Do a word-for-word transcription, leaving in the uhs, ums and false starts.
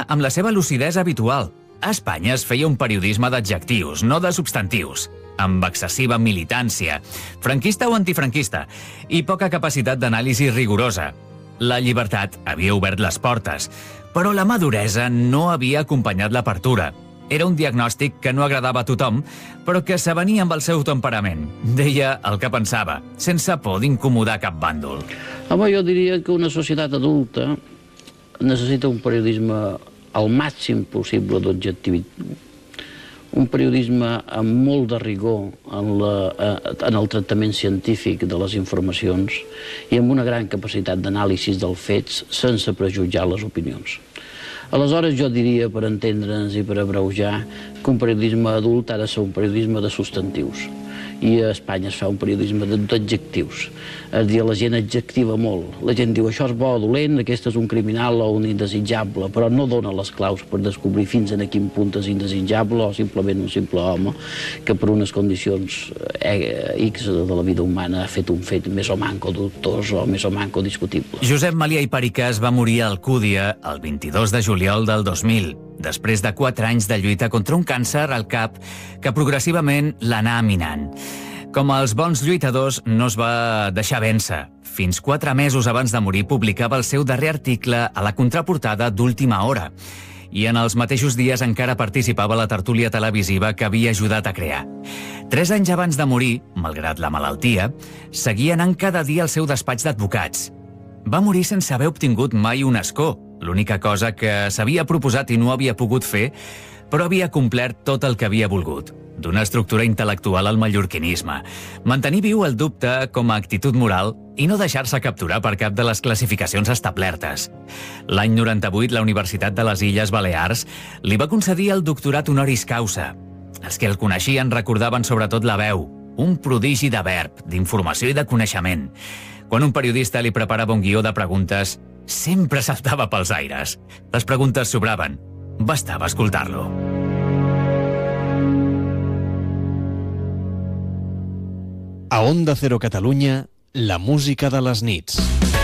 Catalunya amb la seva lucidesa habitual. A Espanya es feia un periodisme d'adjectius, no de substantius, amb excessiva militància, franquista o antifranquista, i poca capacitat d'anàlisi rigorosa. La llibertat havia obert les portes, però la maduresa no havia acompanyat l'apertura. Era un diagnòstic que no agradava a tothom, però que s'avenia amb el seu temperament. Deia el que pensava, sense por d'incomodar cap bàndol. Home, jo diria que una societat adulta necessita un periodisme al màxim possible d'objectivitat, un periodisme amb molt de rigor en, la, en el tractament científic de les informacions i amb una gran capacitat d'anàlisi dels fets sense prejutjar les opinions. Aleshores, jo diria, per entendre'ns i per abreujar, que un periodisme adult ha de ser un periodisme de substantius. I a Espanya es fa un periodisme d'adjectius. És a dir, la gent adjectiva molt. La gent diu, això és bo o dolent, aquest és un criminal o un indesitjable, però no dona les claus per descobrir fins a quin punt és indesitjable o simplement un simple home que per unes condicions X de la vida humana ha fet un fet més o manco dubtós o més o manco discutible. Josep Malia i Pericàs va morir a Alcúdia el vint-i-dos de juliol del dos mil, després de quatre anys de lluita contra un càncer al cap que progressivament l'anà minant. Com els bons lluitadors, no es va deixar vèncer. Fins quatre mesos abans de morir publicava el seu darrer article a la contraportada d'Última Hora. I en els mateixos dies encara participava a la tertúlia televisiva que havia ajudat a crear. Tres anys abans de morir, malgrat la malaltia, seguia anant cada dia al seu despatx d'advocats. Va morir sense haver obtingut mai un escó, l'única cosa que s'havia proposat i no havia pogut fer, però havia complert tot el que havia volgut. D'una estructura intel·lectual al mallorquinisme, mantenir viu el dubte com a actitud moral i no deixar-se capturar per cap de les classificacions establertes. L'any noranta-vuit, la Universitat de les Illes Balears li va concedir el doctorat honoris causa. Els que el coneixien recordaven sobretot la veu, un prodigi de verb, d'informació i de coneixement. Quan un periodista li preparava un guió de preguntes, sempre saltava pels aires. Les preguntes sobraven. Bastava escoltar-lo. A Onda Cero Catalunya, la música de les nits.